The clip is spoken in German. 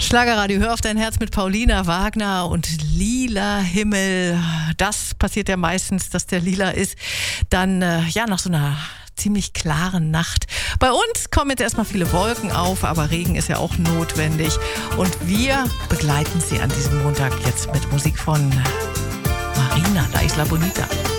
Schlagerradio, hör auf dein Herz mit Paulina Wagner und lila Himmel. Das passiert ja meistens, dass der lila ist. Dann, nach so einer ziemlich klaren Nacht. Bei uns kommen jetzt erstmal viele Wolken auf, aber Regen ist ja auch notwendig. Und wir begleiten Sie an diesem Montag jetzt mit Musik von Marina, La Isla Bonita.